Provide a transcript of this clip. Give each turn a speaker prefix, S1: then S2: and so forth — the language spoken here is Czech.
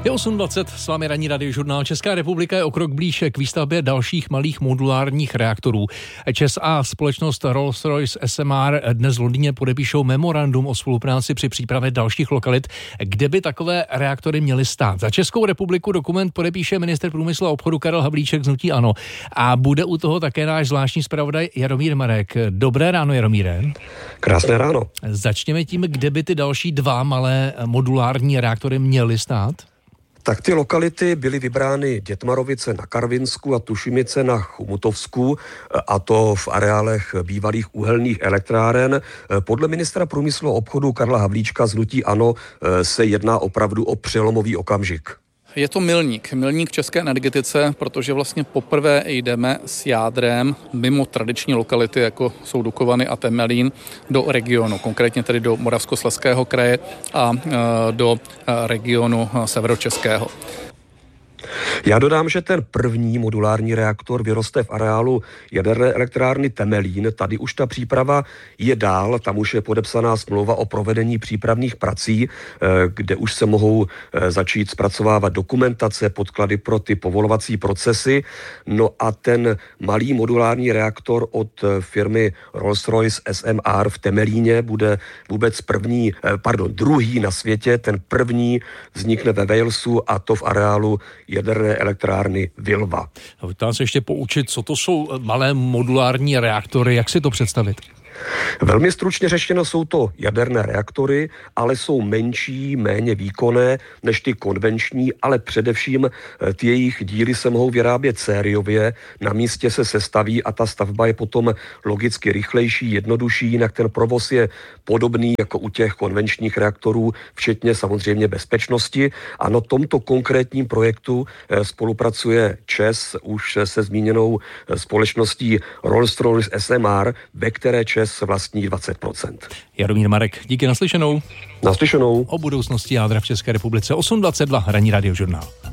S1: Je 8:20, s vámi ranní radiožurnál. Česká republika je o krok blíž k výstavbě dalších malých modulárních reaktorů. ČEZ a společnost Rolls-Royce SMR dnes v Londýně podepíšou memorandum o spolupráci při přípravě dalších lokalit, kde by takové reaktory měly stát. Za Českou republiku dokument podepíše ministr průmyslu a obchodu Karel Havlíček z hnutí ANO. A bude u toho také náš zvláštní zpravodaj Jaromír Marek. Dobré ráno, Jaromíre.
S2: Krásné ráno.
S1: Začněme tím, kde by ty další dva malé modulární reaktory měly stát.
S2: Tak ty lokality byly vybrány Dětmarovice na Karvinsku a Tušimice na Chomutovsku, a to v areálech bývalých uhelných elektráren. Podle ministra průmyslu a obchodu Karla Havlíčka z hnutí ANO se jedná opravdu o přelomový okamžik.
S3: Je to milník v české energetice, protože vlastně poprvé jdeme s jádrem mimo tradiční lokality, jako jsou Dukovany a Temelín, do regionu, konkrétně tedy do Moravskoslezského kraje a do regionu severočeského.
S2: Já dodám, že ten první modulární reaktor vyroste v areálu jaderné elektrárny Temelín. Tady už ta příprava je dál, tam už je podepsaná smlouva o provedení přípravných prací, kde už se mohou začít zpracovávat dokumentace, podklady pro ty povolovací procesy. No a ten malý modulární reaktor od firmy Rolls-Royce SMR v Temelíně bude vůbec druhý na světě. Ten první vznikne ve Walesu, a to v areálu jaderné elektrárny Vilva.
S1: Ptám se ještě poučit, co to jsou malé modulární reaktory, jak si to představit?
S2: Velmi stručně řečeno jsou to jaderné reaktory, ale jsou menší, méně výkonné než ty konvenční, ale především ty jejich díly se mohou vyrábět sériově, na místě se sestaví a ta stavba je potom logicky rychlejší, jednodušší, jinak ten provoz je podobný jako u těch konvenčních reaktorů, včetně samozřejmě bezpečnosti. A na tomto konkrétním projektu spolupracuje ČEZ už se zmíněnou společností Rolls-Royce SMR, ve které ČEZ vlastní 20%.
S1: Jaromír Marek, díky, naslyšenou.
S2: Naslyšenou.
S1: O budoucnosti jádra v České republice 8:22, ranní radiožurnál.